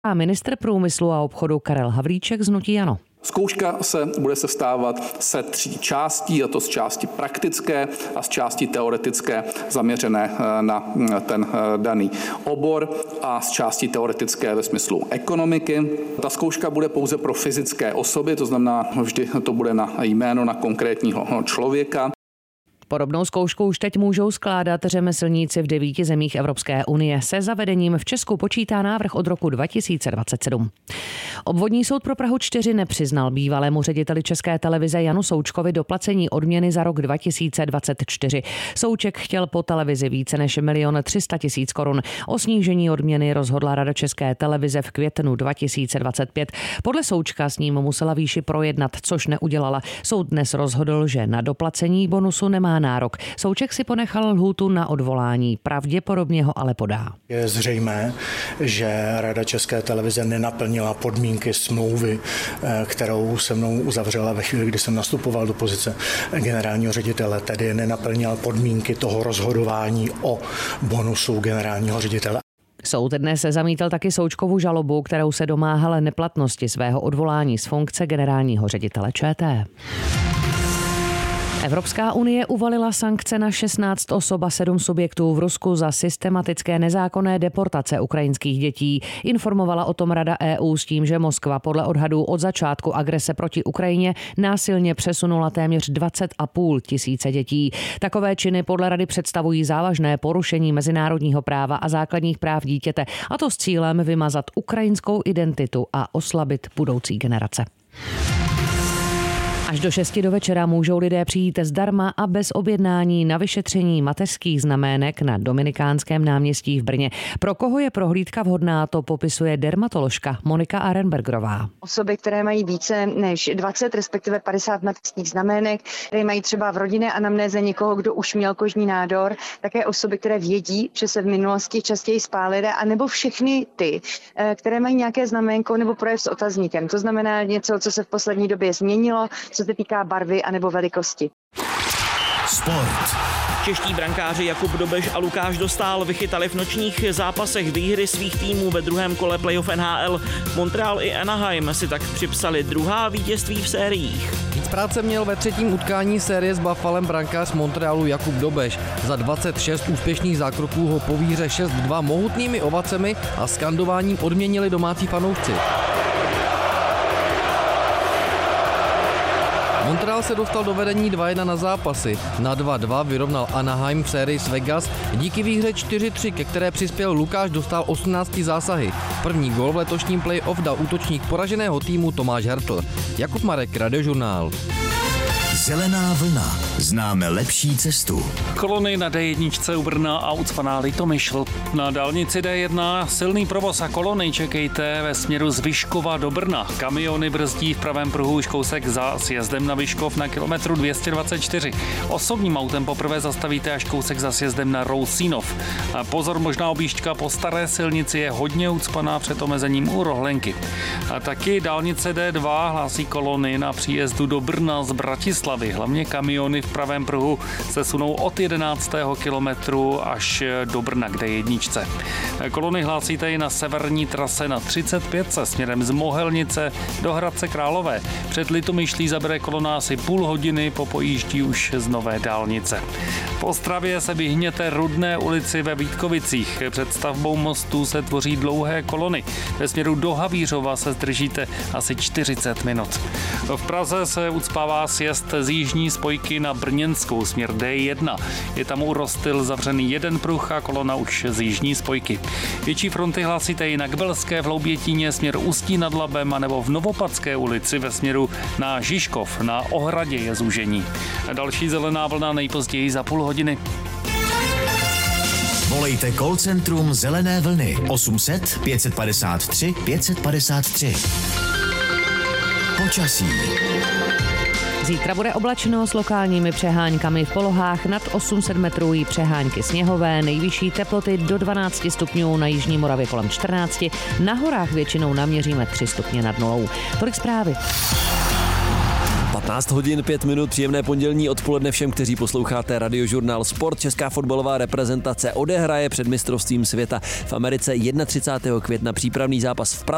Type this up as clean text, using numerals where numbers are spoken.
A ministr průmyslu a obchodu Karel Havlíček z hnutí ANO. Zkouška se bude sestávat ze 3 částí, a to z části praktické a z části teoretické zaměřené na ten daný obor a z části teoretické ve smyslu ekonomiky. Ta zkouška bude pouze pro fyzické osoby, to znamená, vždy to bude na jméno na konkrétního člověka. Podobnou zkoušku už teď můžou skládat řemeslníci v 9 zemích Evropské unie. Se zavedením v Česku počítá návrh od roku 2027. Obvodní soud pro Prahu 4 nepřiznal bývalému řediteli České televize Janu Součkovi doplacení odměny za rok 2024. Souček chtěl po televizi více než 1 300 000 korun. O snížení odměny rozhodla Rada České televize v květnu 2025. Podle Součka s ním musela výši projednat, což neudělala. Soud dnes rozhodl, že na doplacení bonusu nemá nárok. Souček si ponechal lhůtu na odvolání. Pravděpodobně ho ale podá. Je zřejmé, že Rada České televize nenaplnila podmínky smlouvy, kterou se mnou uzavřela ve chvíli, kdy jsem nastupoval do pozice generálního ředitele, tedy nenaplnila podmínky toho rozhodování o bonusu generálního ředitele. Soud dnes zamítal taky Součkovu žalobu, kterou se domáhal neplatnosti svého odvolání z funkce generálního ředitele ČT. Evropská unie uvalila sankce na 16 osob a 7 subjektů v Rusku za systematické nezákonné deportace ukrajinských dětí. Informovala o tom Rada EU s tím, že Moskva podle odhadů od začátku agrese proti Ukrajině násilně přesunula téměř 20,5 tisíce dětí. Takové činy podle Rady představují závažné porušení mezinárodního práva a základních práv dítěte, a to s cílem vymazat ukrajinskou identitu a oslabit budoucí generace. Až do 6 do večera můžou lidé přijít zdarma a bez objednání na vyšetření mateřských znamének na Dominikánském náměstí v Brně. Pro koho je prohlídka vhodná, to popisuje dermatoložka Monika Arenbergerová. Osoby, které mají více než 20, respektive 50 mateřských znamének, které mají třeba v rodinné anamnéze někoho, kdo už měl kožní nádor, také osoby, které vědí, že se v minulosti častěji spálily, anebo všechny ty, které mají nějaké znaménko nebo projev s otazníkem. To znamená něco, co se v poslední době změnilo, co se týká barvy anebo velikosti. Sport. Čeští brankáři Jakub Dobeš a Lukáš Dostál vychytali v nočních zápasech výhry svých týmů ve druhém kole playoff NHL. Montreal i Anaheim si tak připsali druhá vítězství v sériích. Víc práce měl ve 3. utkání série s Buffalem brankář Montrealu Jakub Dobeš. Za 26 úspěšných zákroků ho po výhře 6-2 mohutnými ovacemi a skandováním odměnili domácí fanoušci. Montreal se dostal do vedení 2-1 na zápasy. Na 2-2 vyrovnal Anaheim v sérii s Vegas díky výhře 4-3, ke které přispěl Lukáš Dostál 18 zásahy. První gól v letošním play-off dal útočník poraženého týmu Tomáš Hertl. Jakub Marek, Radiožurnál. Zelená vlna. Známe lepší cestu. Kolony na D1 u Brna a ucpaná Litomyšl. Na dálnici D1 silný provoz a kolony čekejte ve směru z Vyškova do Brna. Kamiony brzdí v pravém pruhu už kousek za sjezdem na Vyškov na kilometru 224. Osobním autem poprvé zastavíte až kousek za sjezdem na Rousínov. A pozor, možná objížďka po staré silnici je hodně ucpaná před omezením u Rohlenky. A taky dálnice D2 hlásí kolony na příjezdu do Brna z Bratislavy. Hlavně kamiony v pravém pruhu se sunou od 11. kilometru až do Brna k D1. Kolony hlásíte i na severní trase na 35 směrem z Mohelnice do Hradce Králové. Před Litomyšlí zabere kolona asi půl hodiny, po pojíždí už z nové dálnice. V Ostravě se vyhněte Rudné ulici ve Vítkovicích. Před stavbou mostu se tvoří dlouhé kolony. Ve směru do Havířova se zdržíte asi 40 minut. V Praze se ucpává sjezd z jižní spojky na brněnskou směr D1. Je tam u Rostyl zavřený jeden pruh a kolona už z jižní spojky. Větší fronty hlásíte i na Kbelské v Loubětíně směr Ústí nad Labem anebo v Novopadské ulici ve směru na Žižkov. Na Ohradě je zúžení. Další zelená vlna nejpozději za půl hodiny. Volejte call centrum Zelené vlny 800 553 553. Počasí. Zítra bude oblačno s lokálními přeháňkami v polohách nad 800 metrů i přehánky sněhové, nejvyšší teploty do 12 stupňů, na jižní Moravě kolem 14, na horách většinou naměříme 3 stupně nad nulou. Tolik zprávy. 15 hodin 5 minut, příjemné pondělní odpoledne všem, kteří posloucháte Radiožurnál Sport. Česká fotbalová reprezentace odehraje před mistrovstvím světa v Americe 31. května přípravný zápas v Praze.